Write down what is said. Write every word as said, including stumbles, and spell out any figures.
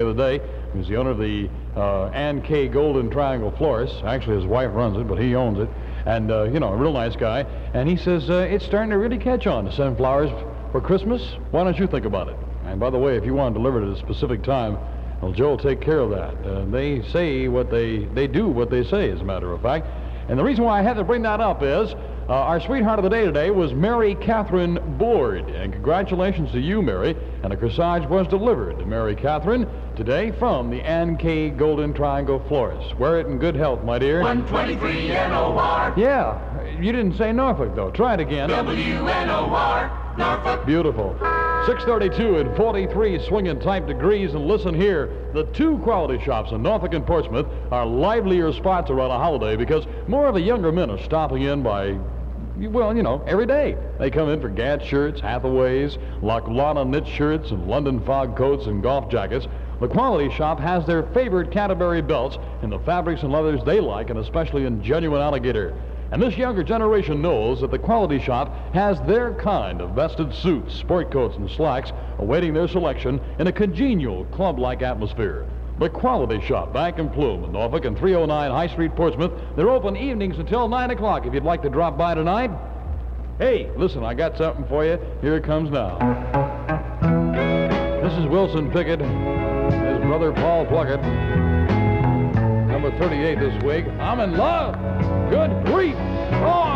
other day. He's the owner of the uh, Ann K. Golden Triangle Florist. Actually, his wife runs it, but he owns it. And, uh, you know, a real nice guy. And he says, uh, it's starting to really catch on to send flowers for Christmas. Why don't you think about it? And by the way, if you want to deliver it at a specific time, well, Joe will take care of that. Uh, they say what they, they do what they say, as a matter of fact. And the reason why I had to bring that up is uh, our sweetheart of the day today was Mary Catherine Board. And congratulations to you, Mary. And a corsage was delivered to Mary Catherine today from the Ann K. Golden Triangle Florist. Wear it in good health, my dear. one twenty-three N O R. Yeah, you didn't say Norfolk, though. Try it again. W N O R, Norfolk. Beautiful. six thirty-two and forty-three swinging type degrees. And listen here, the two quality shops in Norfolk and Portsmouth are livelier spots around a holiday because more of the younger men are stopping in by, well, you know, every day. They come in for Gad shirts, Hathaways, Laclana knit shirts, and London fog coats and golf jackets. The quality shop has their favorite Canterbury belts in the fabrics and leathers they like, and especially in genuine alligator. And this younger generation knows that the quality shop has their kind of vested suits, sport coats, and slacks awaiting their selection in a congenial club-like atmosphere. The Quality Shop, Bank and Plume in Norfolk and three oh nine High Street, Portsmouth. They're open evenings until nine o'clock if you'd like to drop by tonight. Hey, listen, I got something for you. Here it comes now. This is Wilson Pickett, his brother Paul Pluckett. Number thirty-eight this week. I'm in love. Good grief. Oh!